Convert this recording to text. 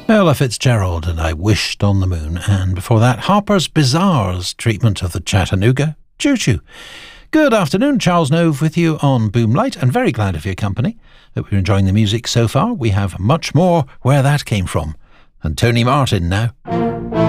Ella Fitzgerald and I Wished on the Moon, and before that Harper's Bazaar's treatment of the Chattanooga Choo Choo. Good afternoon, Charles Nove with you on Boomlight, and very glad of your company. Hope you're enjoying the music so far. We have much more Where That Came From, and Tony Martin now.